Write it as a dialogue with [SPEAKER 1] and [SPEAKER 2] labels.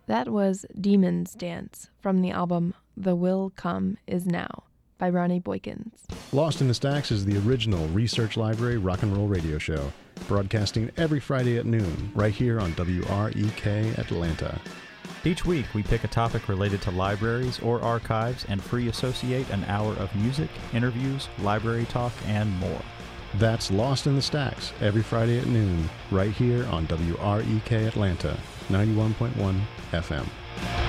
[SPEAKER 1] That was Demon's Dance from the album The Will Come Is Now by Ronnie Boykins.
[SPEAKER 2] Lost in the Stacks is the original Research Library rock and roll radio show, broadcasting every Friday at noon, right here on WREK Atlanta.
[SPEAKER 3] Each week, we pick a topic related to libraries or archives and free associate an hour of music, interviews, library talk, and more.
[SPEAKER 2] That's Lost in the Stacks, every Friday at noon, right here on WREK Atlanta, 91.1 FM.